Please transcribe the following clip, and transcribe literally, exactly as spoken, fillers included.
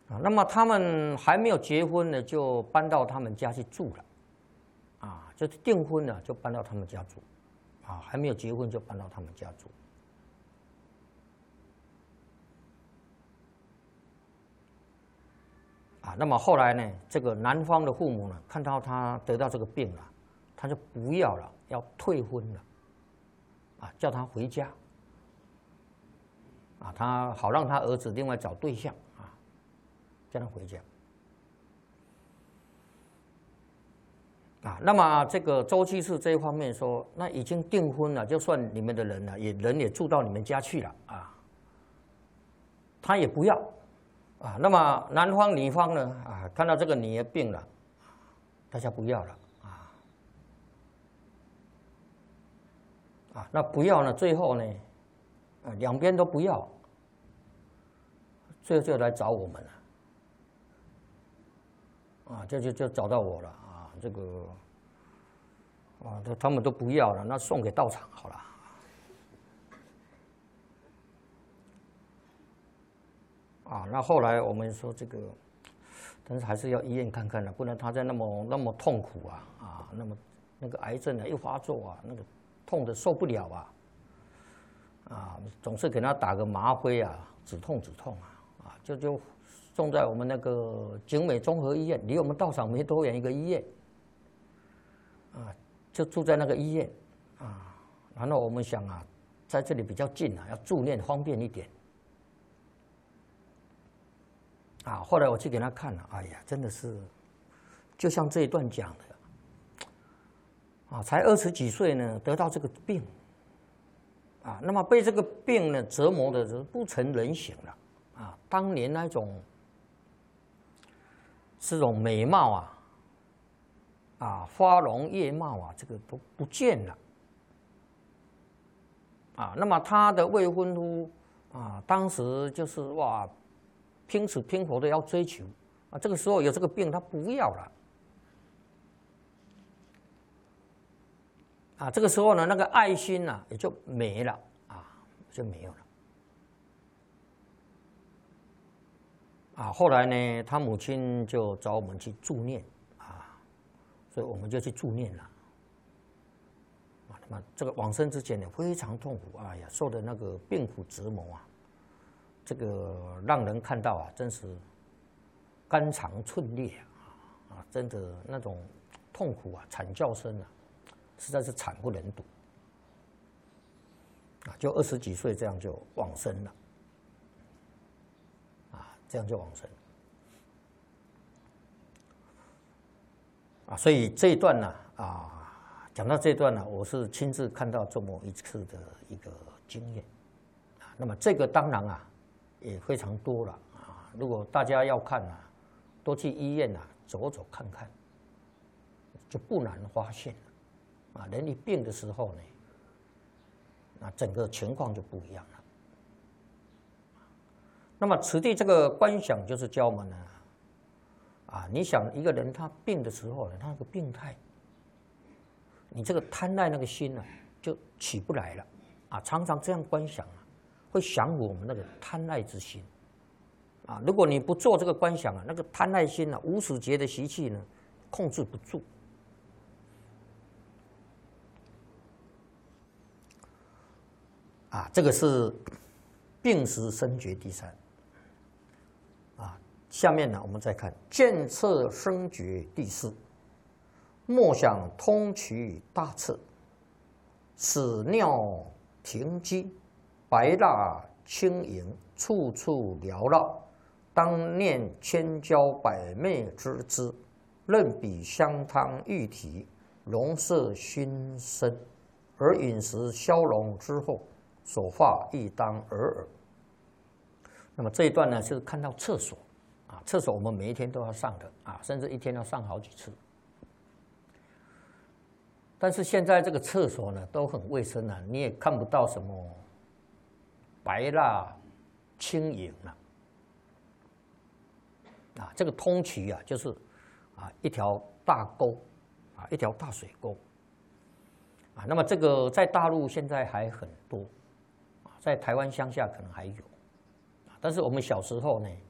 啊，那么他们还没有结婚呢，就搬到他们家去住了，啊，就是订婚了就搬到他们家住，啊，还没有结婚就搬到他们家住。啊，那么后来呢，这个男方的父母呢，看到他得到这个病了，他就不要了，要退婚了，啊，叫他回家，啊，他好让他儿子另外找对象。叫他回家啊，那么这个周居士这一方面说，那已经订婚了，就算你们的人了，也人也住到你们家去了啊，他也不要啊。那么男方女方呢啊，看到这个女儿病了，大家不要了啊啊，那不要呢，最后呢，啊两边都不要，最后就来找我们了。啊，这就就找到我了啊！这个啊，他他们都不要了，那送给道场好了。啊，那后来我们说这个，但是还是要医院看看了，不然他在那么那么痛苦啊啊，那么那个癌症啊又发作啊，那个痛的受不了啊啊，总是给他打个吗啡啊，止痛止痛啊啊，就就。送在我们那个景美综合医院，离我们道场没多远一个医院，啊，就住在那个医院，啊，然后我们想啊，在这里比较近啊，要助念方便一点，啊，后来我去给他看了，哎呀，真的是，就像这一段讲的，啊，才二十几岁呢，得到这个病，啊，那么被这个病呢折磨的是不成人形了，啊，当年那种。这种美貌啊，啊，花容月貌啊，这个都不见了，啊，那么他的未婚夫啊，当时就是哇，拼死拼活的要追求，啊，这个时候有这个病，他不要了，啊，这个时候呢，那个爱心呢、啊、也就没了，啊，就没有了。啊，后来呢，他母亲就找我们去助念啊，所以我们就去助念了。啊，那么这个往生之前呢，非常痛苦，哎呀，受的那个病苦折磨啊，这个让人看到啊，真是肝肠寸裂啊，啊，真的那种痛苦啊，惨叫声啊，实在是惨不忍睹。啊，就二十几岁这样就往生了。这样就往生啊，所以这一段呢啊，讲到这一段呢，我是亲自看到这么一次的一个经验啊。那么这个当然啊也非常多了啊。如果大家要看啊，多去医院啊走走看看，就不难发现了啊。人一病的时候呢，那整个情况就不一样了。那么此地这个观想就是教我们呢，啊，你想一个人他病的时候呢，他那个病态，你这个贪爱那个心呢、啊、就起不来了，啊，常常这样观想啊，会降服我们那个贪爱之心，啊，如果你不做这个观想啊，那个贪爱心啊，无始劫的习气呢，控制不住，啊，这个是病时生觉第三。下面呢，我们再看见彻生觉第四，莫想通衢大彻，屎尿停机，白蜡轻盈，处处缭绕。当念千娇百媚之姿，任比香汤玉体，容摄熏身。而饮食消融之后，手发亦当尔尔。那么这一段呢，是看到厕所。啊，厕所我们每一天都要上的啊，甚至一天要上好几次。但是现在这个厕所呢都很卫生啊，你也看不到什么白蜡轻盈了。啊，这个通衢啊，就是啊一条大沟啊，一条大水沟啊。那么这个在大陆现在还很多啊，在台湾乡下可能还有啊，但是我们小时候呢。